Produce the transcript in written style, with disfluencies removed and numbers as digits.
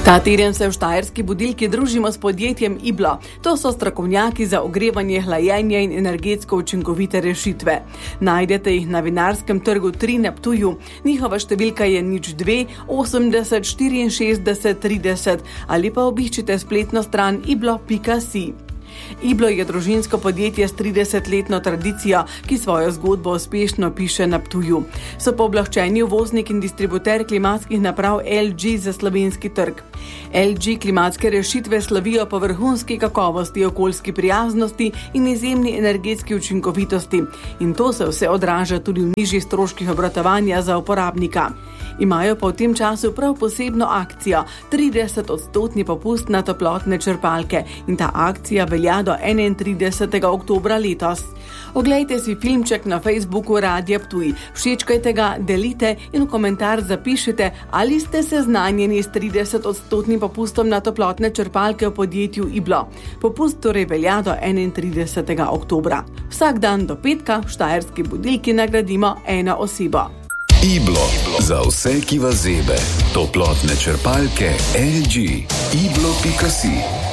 Ta teden se v Štajerski budilki družimo s podjetjem Iblo. To so strokovnjaki za ogrevanje, hlajenje in energetsko učinkovite rešitve. Najdete jih na Vinarskem trgu 3 na Ptuju. Njihova številka je 02 80 64 30 ali pa obiščite spletno stran iblo.si. Iblo je družinsko podjetje s 30-letno tradicijo, ki svojo zgodbo uspešno piše na Ptuju. So pooblaščeni uvoznik in distributer klimatskih naprav LG za slovenski trg. LG klimatske rešitve slavijo po vrhunski kakovosti, okoljski prijaznosti in izjemni energetski učinkovitosti. In to se vse odraža tudi v nižjih stroških obratovanja za uporabnika. Imajo pa v tem času prav posebno akcijo, 30% popust na toplotne črpalke, in ta akcija velja do 31. oktobra letos. Oglejte si filmček na Facebooku Radia Ptuj, všečkajte ga, delite in v komentar zapišite, ali ste seznanjeni s 30% popustom na toplotne črpalke v podjetju Iblo. Popust torej velja do 31. oktobra. Vsak dan do petka v Štajerski budilki nagradimo eno osebo. Iblo, za vse, ki vas zebe. Toplotne črpalke LG. Iblo.si